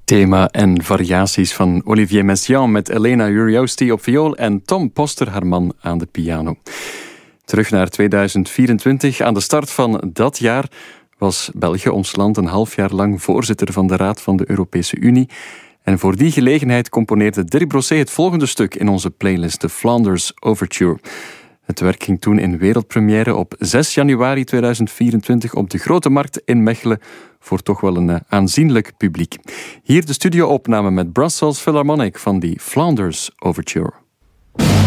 Thema en variaties van Olivier Messiaen met Elena Uriosty op viool en Tom Poster, haar man, aan de piano. Terug naar 2024. Aan de start van dat jaar was België, ons land, een half jaar lang voorzitter van de Raad van de Europese Unie. En voor die gelegenheid componeerde Dirk Brossé het volgende stuk in onze playlist, de Flanders Overture. Het werk ging toen in wereldpremière op 6 januari 2024 op de Grote Markt in Mechelen voor toch wel een aanzienlijk publiek. Hier de studio-opname met Brussels Philharmonic van die Flanders Overture.